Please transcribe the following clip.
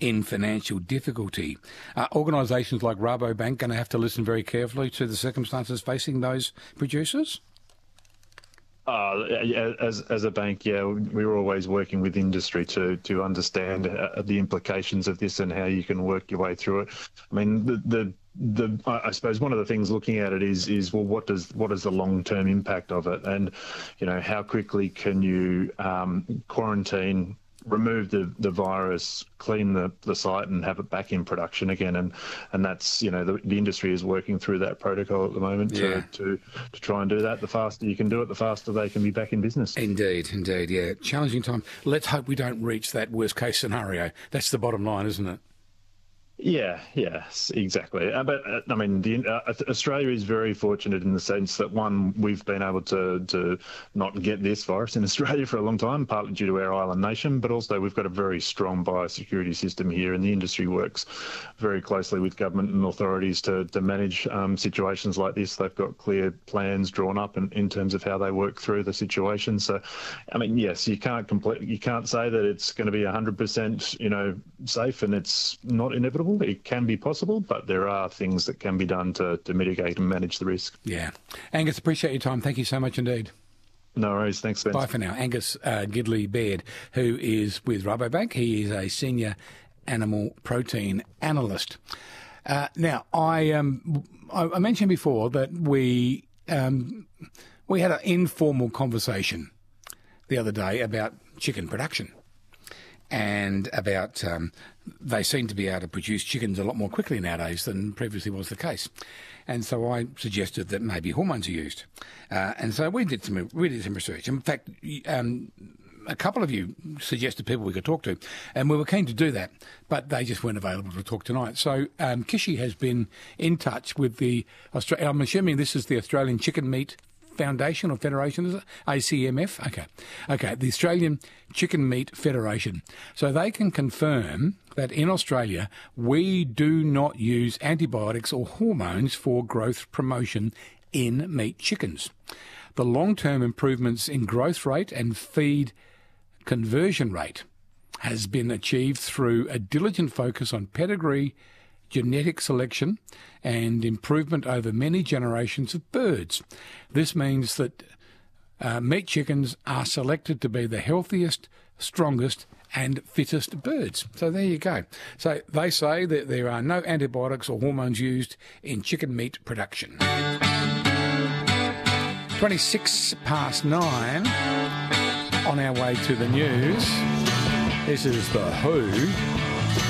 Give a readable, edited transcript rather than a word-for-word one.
in financial difficulty. Organisations like Rabobank going to have to listen very carefully to the circumstances facing those producers? As a bank, yeah, we're always working with industry to understand the implications of this and how you can work your way through it. I mean, I suppose one of the things looking at it is well, what is the long-term impact of it, and how quickly can you quarantine, remove the virus, clean the site, and have it back in production again, and that's the industry is working through that protocol at the moment to try and do that. The faster you can do it, the faster they can be back in business. Indeed, yeah, challenging time. Let's hope we don't reach that worst case scenario. That's the bottom line, isn't it? Yes, exactly. But I mean, Australia is very fortunate in the sense that, one, we've been able to not get this virus in Australia for a long time, partly due to our island nation, but also we've got a very strong biosecurity system here, and the industry works very closely with government and authorities to manage situations like this. They've got clear plans drawn up in terms of how they work through the situation. So, I mean, yes, you can't say that it's going to be 100%, safe, and it's not inevitable. It can be possible, but there are things that can be done to mitigate and manage the risk. Yeah. Angus, appreciate your time. Thank you so much indeed. No worries. Thanks, Spence. Bye for now. Angus Gidley-Baird, who is with Rabobank. He is a senior animal protein analyst. Now, I mentioned before that we had an informal conversation the other day about chicken production, and about they seem to be able to produce chickens a lot more quickly nowadays than previously was the case. And so I suggested that maybe hormones are used. And so we did some research. In fact, a couple of you suggested people we could talk to, and we were keen to do that, but they just weren't available to talk tonight. So Kishi has been in touch with I'm assuming this is the Australian Chicken Meat Foundation or Federation, is it? ACMF? Okay, the Australian Chicken Meat Federation. So they can confirm that in Australia we do not use antibiotics or hormones for growth promotion in meat chickens. The long-term improvements in growth rate and feed conversion rate has been achieved through a diligent focus on pedigree, genetic selection, and improvement over many generations of birds. This means that meat chickens are selected to be the healthiest, strongest and fittest birds. So there you go. So they say that there are no antibiotics or hormones used in chicken meat production. 9:26 on our way to the news. This is The Who.